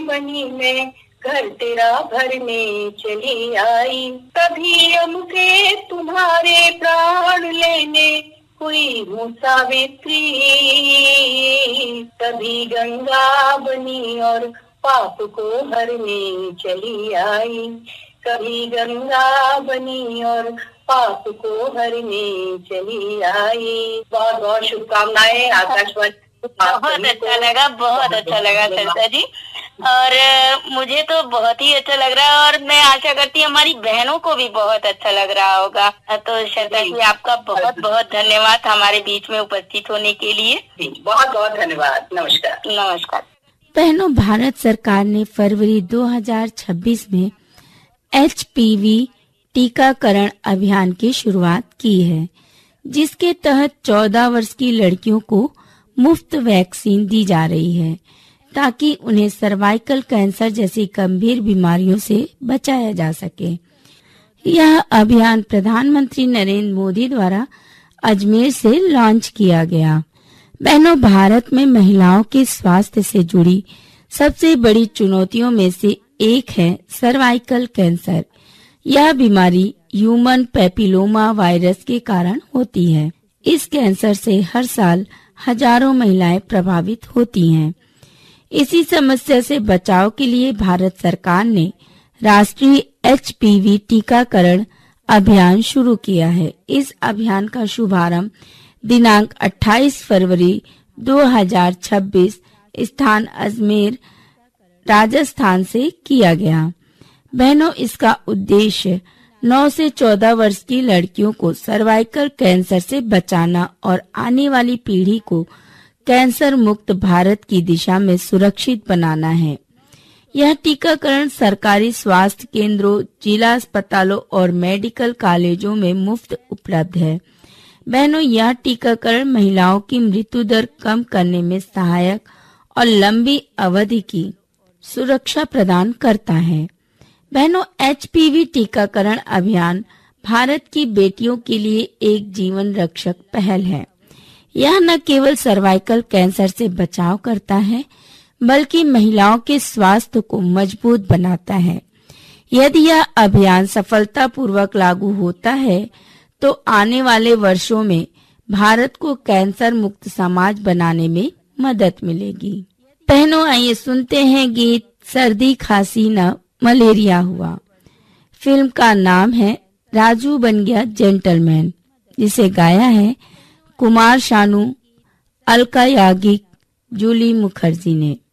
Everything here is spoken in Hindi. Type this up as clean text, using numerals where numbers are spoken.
मनी में घर तेरा भरने चली आई। कभी यम के तुम्हारे प्राण लेने हुई मुसावित्री, कभी गंगा बनी और पाप को हरने चली आई। कभी गंगा बनी और पाप को हरने चली आई। बहुत बहुत शुभकामनाएं आकाशवाणी। बहुत अच्छा लगा सरिता जी, और मुझे तो बहुत ही अच्छा लग रहा है, और मैं आशा करती हूँ हमारी बहनों को भी बहुत अच्छा लग रहा होगा। तो सरिता जी आपका बहुत बहुत धन्यवाद हमारे बीच में उपस्थित होने के लिए। बहुत बहुत धन्यवाद। नमस्कार। नमस्कार। बहनों, भारत सरकार ने फरवरी 2026 में HPV टीकाकरण अभियान की शुरुआत की है, जिसके तहत 14 वर्ष की लड़कियों को मुफ्त वैक्सीन दी जा रही है ताकि उन्हें सर्वाइकल कैंसर जैसी गंभीर बीमारियों से बचाया जा सके। यह अभियान प्रधानमंत्री नरेंद्र मोदी द्वारा अजमेर से लॉन्च किया गया। बहनों, भारत में महिलाओं के स्वास्थ्य से जुड़ी सबसे बड़ी चुनौतियों में से एक है सर्वाइकल कैंसर। यह बीमारी ह्यूमन पैपिलोमा वायरस के कारण होती है। इस कैंसर से हर साल हजारों महिलाएं प्रभावित होती हैं। इसी समस्या से बचाव के लिए भारत सरकार ने राष्ट्रीय HPV टीकाकरण अभियान शुरू किया है। इस अभियान का शुभारंभ दिनांक 28 फरवरी 2026 स्थान अजमेर, राजस्थान से किया गया। बहनों, इसका उद्देश्य 9 से 14 वर्ष की लड़कियों को सर्वाइकल कैंसर से बचाना और आने वाली पीढ़ी को कैंसर मुक्त भारत की दिशा में सुरक्षित बनाना है। यह टीकाकरण सरकारी स्वास्थ्य केंद्रों, जिला अस्पतालों और मेडिकल कॉलेजों में मुफ्त उपलब्ध है। बहनों, यह टीकाकरण महिलाओं की मृत्यु दर कम करने में सहायक और लंबी अवधि की सुरक्षा प्रदान करता है। बहनों, HPV टीकाकरण अभियान भारत की बेटियों के लिए एक जीवन रक्षक पहल है। यह न केवल सर्वाइकल कैंसर से बचाव करता है, बल्कि महिलाओं के स्वास्थ्य को मजबूत बनाता है। यदि यह अभियान सफलतापूर्वक लागू होता है, तो आने वाले वर्षों में भारत को कैंसर मुक्त समाज बनाने में मदद मिलेगी। बहनों, आइए सुनते हैं गीत सर्दी खांसी न मलेरिया हुआ। फिल्म का नाम है राजू बन गया जेंटलमैन, जिसे गाया है कुमार शानू, अलका याग्निक, जूली मुखर्जी ने।